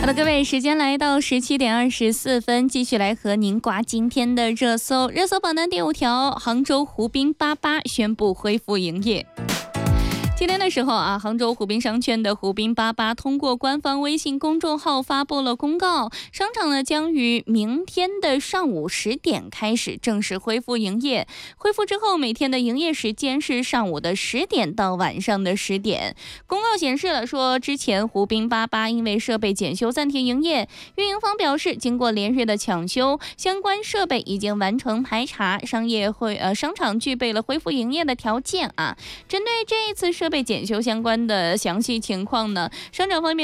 好的，各位，时间来到17:24，继续来和您刮今天的热搜。热搜榜单第5条，杭州湖滨88宣布恢复营业。今天的时候杭州湖滨商圈的湖滨88通过官方微信公众号发布了公告，商场呢将于明天的上午10点开始正式恢复营业。恢复之后，每天的营业时间是上午的10点到晚上的10点。公告显示了说，之前湖滨88因为设备检修暂停营业，运营方表示，经过连日的抢修，相关设备已经完成排查，商场具备了恢复营业的条件针对这一次设备检修相关的详细情况呢，商场方面